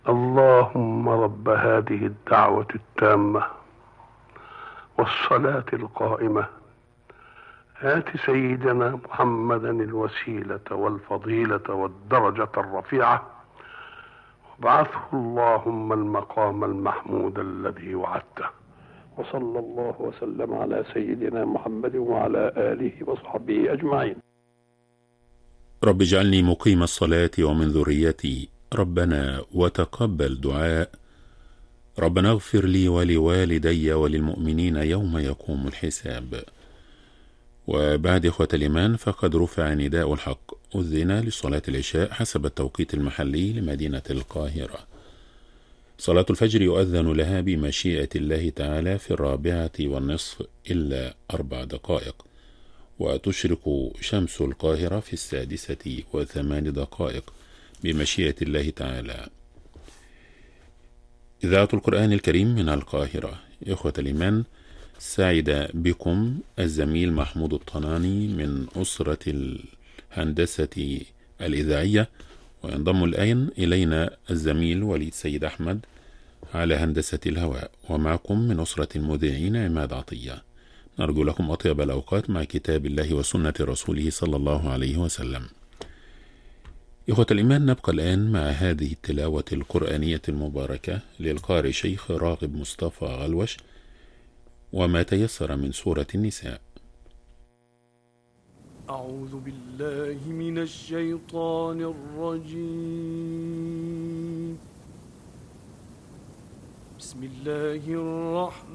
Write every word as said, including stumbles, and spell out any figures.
اللهم رب هذه الدعوة التامة والصلاة القائمة آت سيدنا محمدا الوسيلة والفضيلة والدرجة الرفيعة وابعثه اللهم المقام المحمود الذي وعدته. وصلى الله وسلم على سيدنا محمد وعلى آله وصحبه أجمعين. رب اجعلني مقيم الصلاة ومن ذريتي، ربنا وتقبل دعاء، ربنا اغفر لي ولوالدي وللمؤمنين يوم يقوم الحساب. وبعد إخوة الإيمان، فقد رفع نداء الحق، أذن لصلاة العشاء حسب التوقيت المحلي لمدينة القاهرة. صلاة الفجر يؤذن لها بمشيئة الله تعالى في الرابعة والنصف إلا أربع دقائق، وتشرق شمس القاهرة في السادسة وثمان دقائق بمشيئة الله تعالى. إذاعة القرآن الكريم من القاهرة. إخوة الإيمان، سعد بكم الزميل محمود الطناني من أسرة الهندسة الإذاعية، وينضم الآن إلينا الزميل وليد سيد أحمد على هندسة الهواء، ومعكم من أسرة المذيعين عماد عطية. نرجو لكم أطيب الأوقات مع كتاب الله وسنة رسوله صلى الله عليه وسلم. إخوة الإيمان، نبقى الآن مع هذه التلاوة القرآنية المباركة للقارئ شيخ راغب مصطفى غلوش، وما تيسر من سورة النساء. أعوذ بالله من الشيطان الرجيم. بسم الله الرحمن